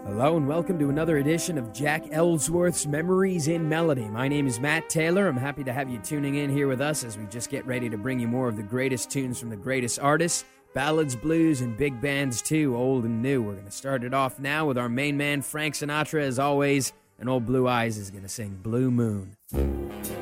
Hello and welcome to another edition of Jack Ellsworth's Memories in Melody. My name is Matt Taylor. I'm happy to have you tuning in here with us as we just get ready to bring you more of the greatest tunes from the greatest artists, ballads, blues, and big bands too, old and new. We're going to start it off now with our main man, Frank Sinatra, as always, and old Blue Eyes is going to sing Blue Moon.